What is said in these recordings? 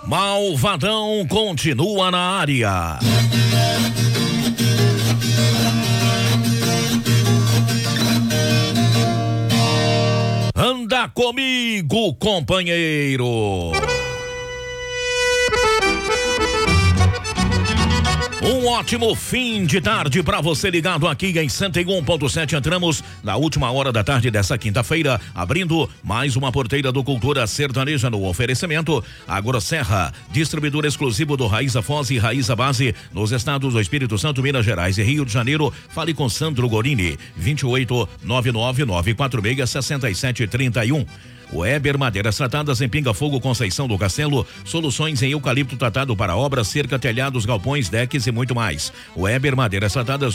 Malvadão continua na área. Anda comigo, companheiro. Um ótimo fim de tarde para você ligado aqui em 101.7. Entramos na última hora da tarde dessa quinta-feira, abrindo mais uma porteira do Cultura Sertaneja no oferecimento Agrosserra, distribuidor exclusivo do Raíza Foz e Raíza Base nos estados do Espírito Santo, Minas Gerais e Rio de Janeiro. Fale com Sandro Gorini, 28-99946-6731. Weber Madeiras Tratadas em Pinga Fogo, Conceição do Castelo, soluções em eucalipto tratado para obras, cerca, telhados, galpões, decks e muito mais. Weber Madeiras Tratadas,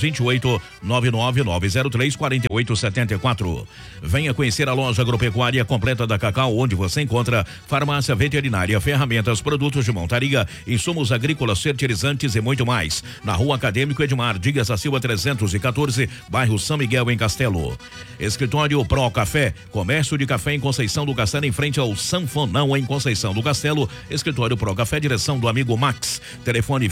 28-99903-4874. Venha conhecer a loja agropecuária completa da Cacau, onde você encontra farmácia veterinária, ferramentas, produtos de montaria, insumos agrícolas, fertilizantes e muito mais. Na Rua Acadêmico Edmar Dias da Silva 314, bairro São Miguel, em Castelo. Escritório Pro Café, comércio de café em Conceição do Castelo, em frente ao Sanfonão, em Conceição do Castelo. Escritório Pro Café, direção do amigo Max. Telefone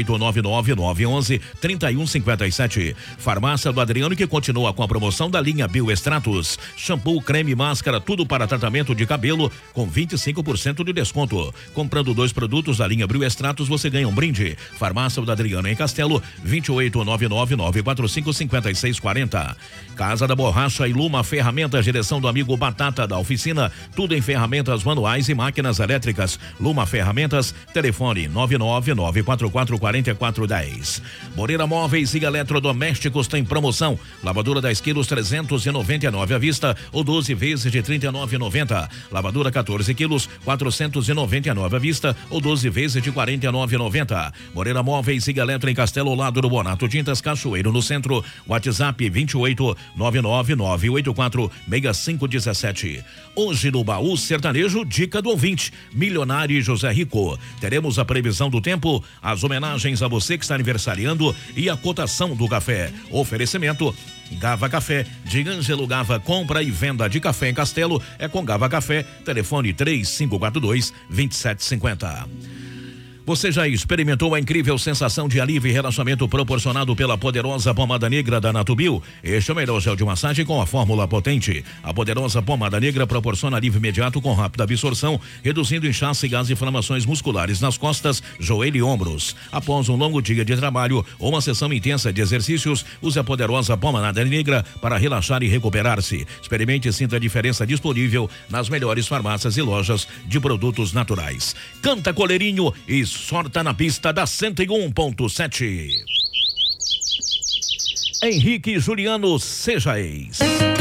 2899-911-3157. Farmácia do Adriano, que continua com a promoção da linha Bioextratos. Shampoo, creme, máscara, tudo para tratamento de cabelo com 25% de desconto. Comprando 2 produtos da linha Bioextratos, você ganha um brinde. Farmácia do Adriano, em Castelo, 2899-945-5640. Casa da Borracha e Luma Ferramentas, direção do amigo Batata, da oficina. Tudo em ferramentas manuais e máquinas elétricas. Luma Ferramentas, telefone 999444410. Moreira Móveis e Eletrodomésticos tem promoção. Lavadora 10 quilos, 399 à vista ou 12 vezes de 39,90. Lavadora 14 quilos, 499 à vista ou 12 vezes de 49,90. Moreira Móveis e Eletro, em Castelo, ao lado do Bonato Tintas Cachoeiro, no centro. WhatsApp 28-99984-6517. Hoje no Baú Sertanejo, dica do ouvinte, Milionário José Rico. Teremos a previsão do tempo, as homenagens a você que está aniversariando e a cotação do café. Oferecimento Gava Café, de Ângelo Gava, compra e venda de café em Castelo, é com Gava Café, telefone 3542-2750. Você já experimentou a incrível sensação de alívio e relaxamento proporcionado pela poderosa pomada negra da Natubio? Este é o melhor gel de massagem com a fórmula potente. A poderosa pomada negra proporciona alívio imediato com rápida absorção, reduzindo inchaço e gás e inflamações musculares nas costas, joelho e ombros. Após um longo dia de trabalho ou uma sessão intensa de exercícios, use a poderosa pomada negra para relaxar e recuperar-se. Experimente e sinta a diferença, disponível nas melhores farmácias e lojas de produtos naturais. Canta, Coleirinho, e sorta na pista da 101.7. Henrique Juliano Sejaes.